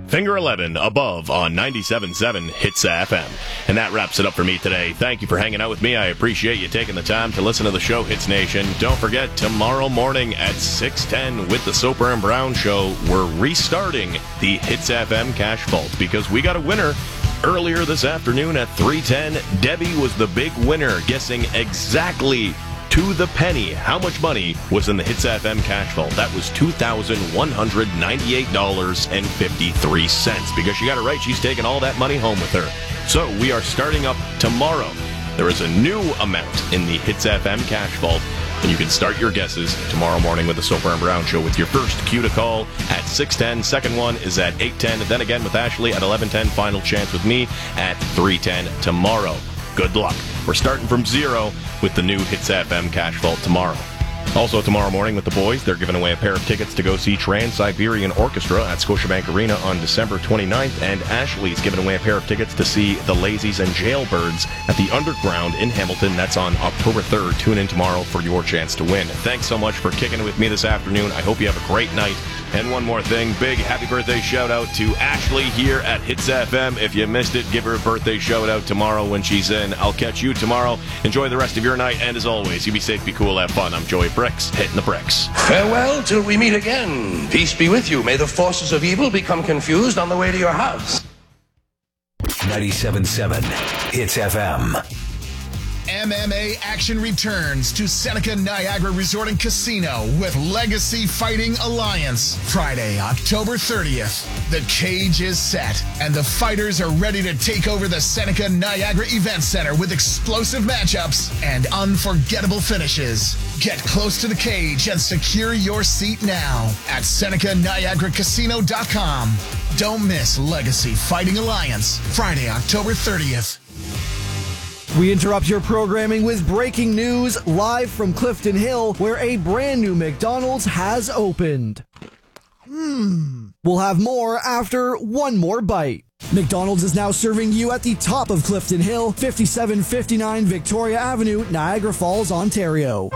Finger 11 above on 97.7 Hits FM. And that wraps it up for me today. Thank you for hanging out with me. I appreciate you taking the time to listen to the show, Hits Nation. Don't forget, tomorrow morning at 6:10 with the Soper and Brown Show, we're restarting the Hits FM Cash Vault because we got a winner earlier this afternoon at 3:10. Debbie was the big winner, guessing exactly to the penny how much money was in the Hits FM Cash Vault. That was $2,198.53. Because she got it right, she's taking all that money home with her. So we are starting up tomorrow. There is a new amount in the Hits FM Cash Vault, and you can start your guesses tomorrow morning with the Soper and Brown Show with your first cue to call at 6:10. Second one is at 8:10. Then again with Ashley at 11:10. Final chance with me at 3:10 tomorrow. Good luck. We're starting from zero with the new Hits FM Cash Vault tomorrow. Also tomorrow morning with the boys, they're giving away a pair of tickets to go see Trans-Siberian Orchestra at Scotiabank Arena on December 29th, and Ashley's giving away a pair of tickets to see the Lazies and Jailbirds at the Underground in Hamilton. That's on October 3rd. Tune in tomorrow for your chance to win. Thanks so much for kicking it with me this afternoon. I hope you have a great night. And one more thing, big happy birthday shout out to Ashley here at Hits FM. If you missed it, give her a birthday shout out tomorrow when she's in. I'll catch you tomorrow. Enjoy the rest of your night, and as always, you be safe, be cool, have fun. I'm Joey Bricks, hitting the bricks. Farewell till we meet again. Peace be with you. May the forces of evil become confused on the way to your house. 97.7 Hits FM. MMA action returns to Seneca Niagara Resort and Casino with Legacy Fighting Alliance. Friday, October 30th. The cage is set, and the fighters are ready to take over the Seneca Niagara Event Center with explosive matchups and unforgettable finishes. Get close to the cage and secure your seat now at SenecaNiagaraCasino.com. Don't miss Legacy Fighting Alliance, Friday, October 30th. We interrupt your programming with breaking news live from Clifton Hill, where a brand new McDonald's has opened. We'll have more after one more bite. McDonald's is now serving you at the top of Clifton Hill, 5759 Victoria Avenue, Niagara Falls, Ontario.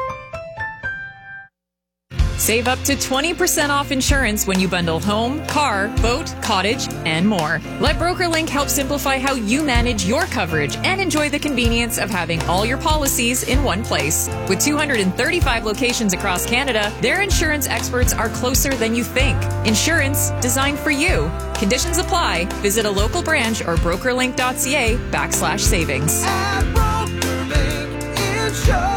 Save up to 20% off insurance when you bundle home, car, boat, cottage, and more. Let BrokerLink help simplify how you manage your coverage and enjoy the convenience of having all your policies in one place. With 235 locations across Canada, their insurance experts are closer than you think. Insurance designed for you. Conditions apply. Visit a local branch or brokerlink.ca/savings. At BrokerLink Insurance.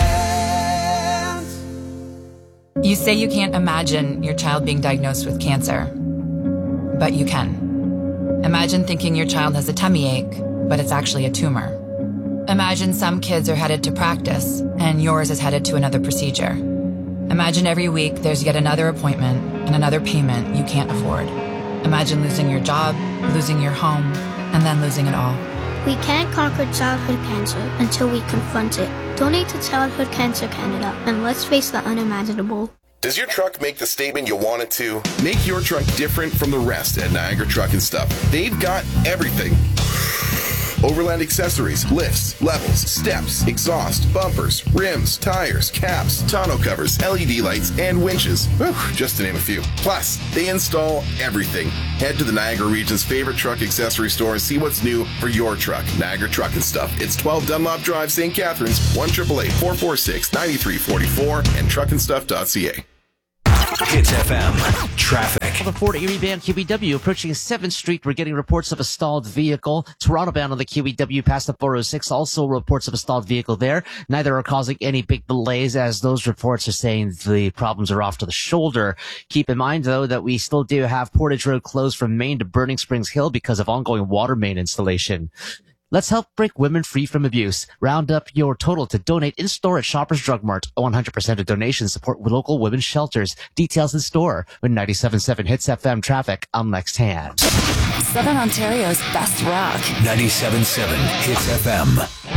You say you can't imagine your child being diagnosed with cancer, but you can. Imagine thinking your child has a tummy ache, but it's actually a tumor. Imagine some kids are headed to practice, and yours is headed to another procedure. Imagine every week there's yet another appointment and another payment you can't afford. Imagine losing your job, losing your home, and then losing it all. We can't conquer childhood cancer until we confront it. Donate to Childhood Cancer Canada, and let's face the unimaginable. Does your truck make the statement you want it to? Make your truck different from the rest at Niagara Truck and Stuff. They've got everything. Overland accessories, lifts, levels, steps, exhaust, bumpers, rims, tires, caps, tonneau covers, LED lights, and winches. Whew, just to name a few. Plus, they install everything. Head to the Niagara region's favorite truck accessory store and see what's new for your truck. Niagara Truck and Stuff. It's 12 Dunlop Drive, St. Catharines, 1-888-446-9344 and truckandstuff.ca. Hits FM. Traffic. The Fort Erie bound QEW approaching 7th Street. We're getting reports of a stalled vehicle. Toronto bound on the QEW past the 406. Also reports of a stalled vehicle there. Neither are causing any big delays, as those reports are saying the problems are off to the shoulder. Keep in mind, though, that we still do have Portage Road closed from Maine to Burning Springs Hill because of ongoing water main installation. Let's help break women free from abuse. Round up your total to donate in-store at Shoppers Drug Mart. 100% of donations support local women's shelters. Details in store. With 97.7 Hits FM traffic, I'm Lex Tan. Southern Ontario's best rock. 97.7 Hits FM.